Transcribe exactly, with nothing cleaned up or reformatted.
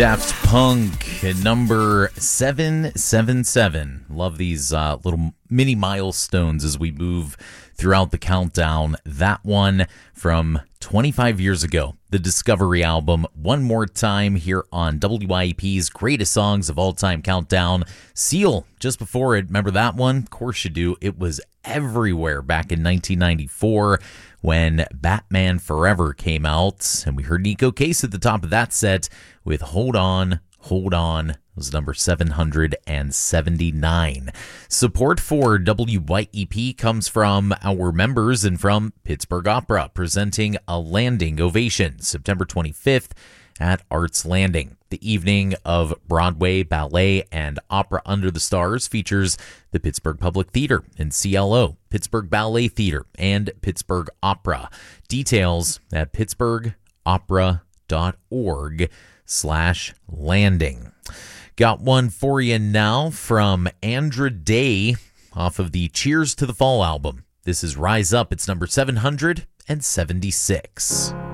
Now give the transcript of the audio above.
Daft Punk at number seven seven seven. Love these uh, little mini milestones as we move throughout the countdown. That one from twenty-five years ago, the Discovery album, One More Time, here on W I E P's Greatest Songs of All Time Countdown. Seal, just before it, remember that one? Of course you do. It was everywhere back in nineteen ninety-four when Batman Forever came out, and we heard Nico Case at the top of that set with Hold On, Hold On. It was number seven hundred seventy-nine. Support for W Y E P comes from our members and from Pittsburgh Opera, presenting a landing ovation September twenty-fifth at Arts Landing. The evening of Broadway, ballet, and opera under the stars features the Pittsburgh Public Theater and C L O, Pittsburgh Ballet Theater, and Pittsburgh Opera. Details at pittsburghopera.org slash landing. Got one for you now from Andra Day off of the Cheers to the Fall album. This is Rise Up. It's number seven hundred seventy-six.